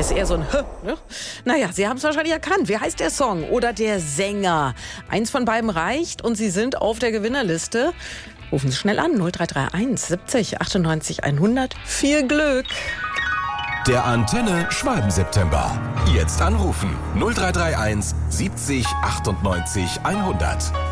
ist eher so ein H, ne? Naja, Sie haben es wahrscheinlich erkannt. Wie heißt der Song oder der Sänger? Eins von beiden reicht und Sie sind auf der Gewinnerliste. Rufen Sie schnell an, 0331 70 98 100. Viel Glück! Der Antenne Schwalben-September. Jetzt anrufen 0331 70 98 100.